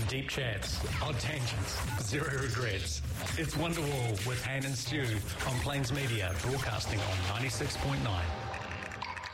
Deep chats, odd tangents, zero regrets. It's Wonderwall with Han and Stu on Plains Media, broadcasting on 96.9.